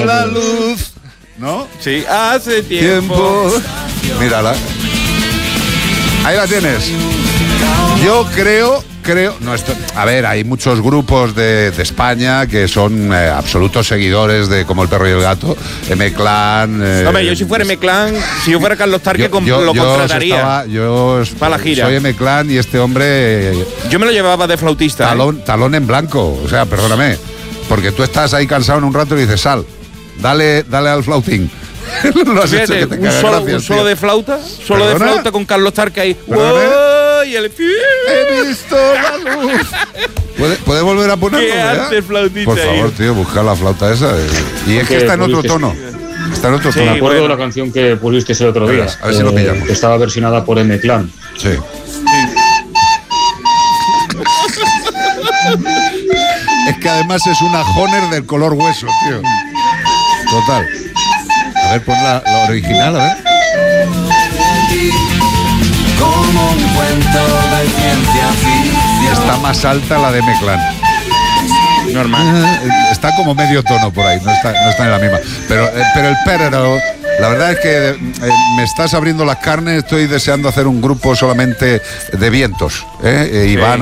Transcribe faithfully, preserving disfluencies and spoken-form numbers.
visto la luz, ¿no? Sí, hace tiempo. Tiempo. Mírala. Ahí la tienes. Yo creo, creo, no esto, a ver, hay muchos grupos de, de España que son eh, absolutos seguidores de Como el perro y el gato, M-Clan. Eh, Hombre, yo si fuera M-Clan, si yo fuera Carlos Tarque, yo, yo, lo yo contrataría. Estaba, yo para la gira. Soy M-Clan y este hombre. Eh, yo me lo llevaba de flautista. Talón, ¿eh? talón en blanco, o sea, perdóname, porque tú estás ahí cansado en un rato y dices, sal, dale, dale al flautín. Lo has Fíjate, hecho que te un, caga solo, gracias, un solo tío. de flauta, solo ¿Perdona? de flauta con Carlos Tarque ahí. ¿Perdona? Y el... He visto la luz. ¿Puede, ¿Puede volver a ponerlo? Qué ¿verdad? arte flautista. Por favor, tío, busca la flauta esa. Y es que está en otro tono. Está en otro Sí, tono. Me acuerdo bueno. de la canción que pusiste el otro día. A ver si lo pillamos. Que estaba versionada por M-Clan. Sí. Es que además es una Honer del color hueso, tío. Total. A ver, pon la, la original, a ver. Como un cuento de ciencia ficción. Está más alta la de M-Clan. Normal. Está como medio tono por ahí, no está, no está en la misma. Pero, eh, pero el perro, la verdad es que eh, me estás abriendo las carnes, estoy deseando hacer un grupo solamente de vientos. ¿eh? Y van